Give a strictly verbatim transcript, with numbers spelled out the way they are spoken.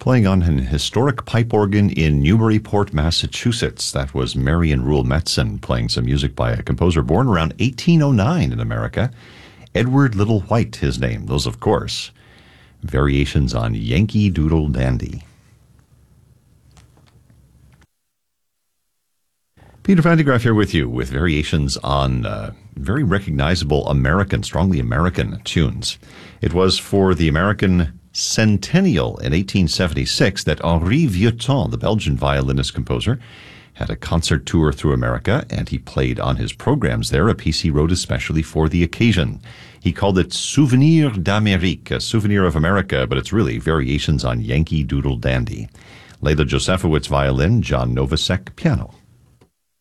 playing on an historic pipe organ in Newburyport, Massachusetts. That was Marion Rule Metzen playing some music by a composer born around eighteen oh nine in America. Edward Little White, his name. Those, of course, variations on Yankee Doodle Dandy. Peter Van de Graaff here with you with variations on uh, very recognizable American, strongly American tunes. It was for the American centennial in eighteen seventy-six that Henri Vieuxtemps, the Belgian violinist composer, had a concert tour through America, and he played on his programs there a piece he wrote especially for the occasion. He called it Souvenir d'Amérique, a souvenir of America, but it's really variations on Yankee Doodle Dandy. Leila Josefowicz violin, John Novosek piano.